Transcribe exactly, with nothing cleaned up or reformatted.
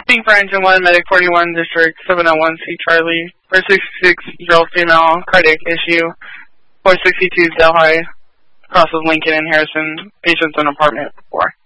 Being for Engine one, Medic forty-one, District seven oh one, C Charlie. four sixty-six, girl, female, cardiac issue. four sixty-two, Delhi, crosses Lincoln and Harrison. Patients in apartment four.